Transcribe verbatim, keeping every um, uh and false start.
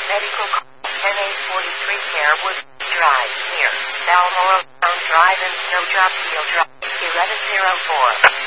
Medical call ten eight forty-three Fairwood Drive near Balmoral Drive and Snowdrop Field Drive eleven oh four.